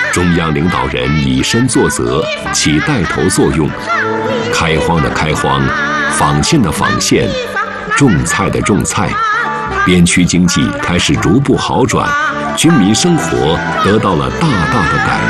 中央领导人以身作则，起带头作用。开荒的开荒，纺线的纺线，种菜的种菜，边区经济开始逐步好转，军民生活得到了大大的改